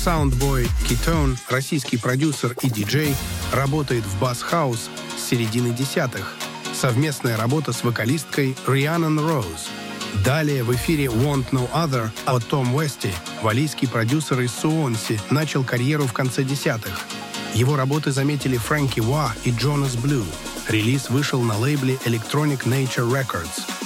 Soundboy Ketone, российский продюсер и диджей, работает в бас-хаус с середины десятых. Совместная работа с вокалисткой Rhiannon Rose. Далее в эфире Want No Other от Том Уэсти. Валийский продюсер из Суонси начал карьеру в конце десятых. Его работы заметили Фрэнки Уа и Jonas Blue. Релиз вышел на лейбле Electronic Nature Records.